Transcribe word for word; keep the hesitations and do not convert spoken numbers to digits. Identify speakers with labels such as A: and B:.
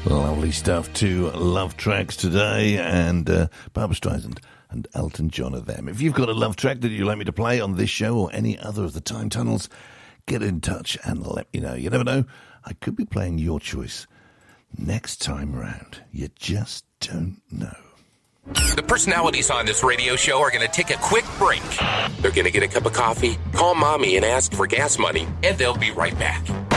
A: Lovely stuff. Two love tracks today, and uh, Barbra Streisand and Elton John are them. If you've got a love track that you'd like me to play on this show or any other of the Time Tunnels, get in touch and let me know. You never know, I could be playing your choice next time round. You just don't know.
B: The personalities on this radio show are going to take a quick break. They're going to get a cup of coffee, call mommy and ask for gas money, and they'll be right back.